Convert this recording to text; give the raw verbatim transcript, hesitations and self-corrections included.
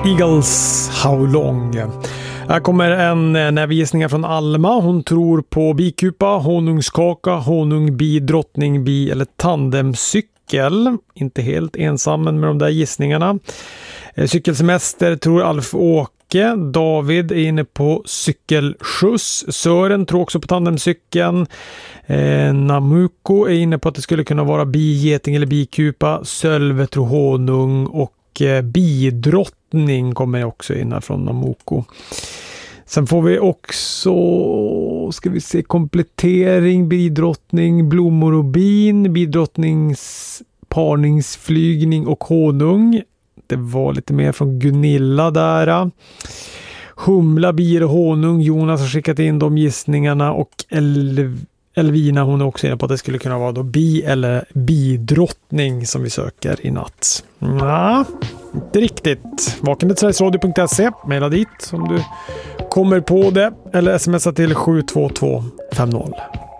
Eagles How Long. Här kommer en nävgissningar från Alma. Hon tror på bikupa, honungskaka, honung, bi, drottning, bi eller tandemcykel. Inte helt ensam med de där gissningarna. Cykelsemester tror Alf Åke. David är inne på cykelskjuts. Sören tror också på tandemcykeln. Eh, Namuko är inne på att det skulle kunna vara bi, geting eller bikupa. Sölve tror honung och bidrottning kommer också in från Namuko. Sen får vi också, ska vi se, komplettering, bidrottning, blommor och bin, bidrottnings, parningsflygning och honung. Det var lite mer från Gunilla där. Humla, bi och honung. Jonas har skickat in de gissningarna och Elv Elvina, hon är också inne på att det skulle kunna vara då bi eller bidrottning som vi söker i natt. Ja, inte riktigt. vaken till sveriges radio punkt se. Maila dit om du kommer på det eller smsa till sju två två fem noll.